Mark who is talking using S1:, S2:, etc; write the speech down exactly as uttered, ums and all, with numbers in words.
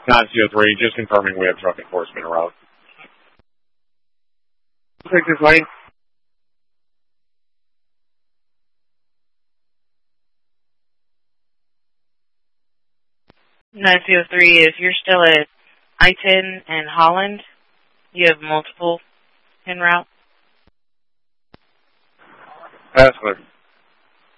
S1: nine zero three, just confirming we have truck enforcement around. Take this lane.
S2: nine zero three, if you're still at I ten and Holland, you have multiple en route.
S1: That's clear.